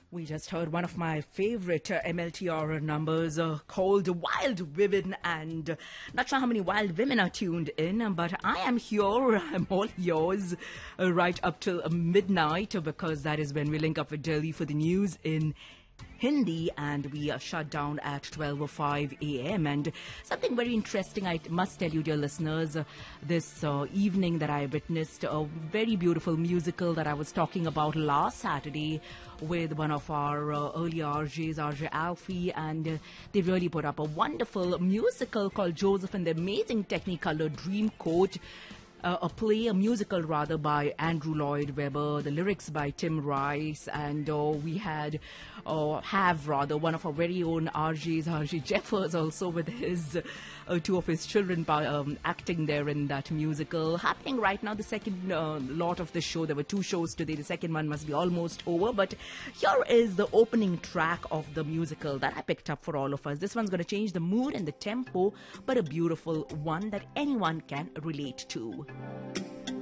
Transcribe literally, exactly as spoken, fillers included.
We just heard one of my favorite uh, M L T R numbers uh, called Wild Women, and uh, not sure how many wild women are tuned in, but I am here. I'm all yours uh, right up till uh, midnight, because that is when we link up with Delhi for the news in Hindi, and we are shut down at twelve oh five a m And something very interesting I must tell you, dear listeners, uh, this uh, evening that I witnessed a very beautiful musical that I was talking about last Saturday with one of our uh, early R Js, R J Alfie, and uh, they really put up a wonderful musical called Joseph and the Amazing Technicolor Dreamcoat. Uh, a play, a musical rather, by Andrew Lloyd Webber, the lyrics by Tim Rice, and uh, we had, uh, have rather, one of our very own R Js, R J Jeffers, also with his, uh, two of his children by, um, acting there in that musical. Happening right now, the second uh, lot of the show. There were two shows today. The second one must be almost over, but here is the opening track of the musical that I picked up for all of us. This one's going to change the mood and the tempo, but a beautiful one that anyone can relate to.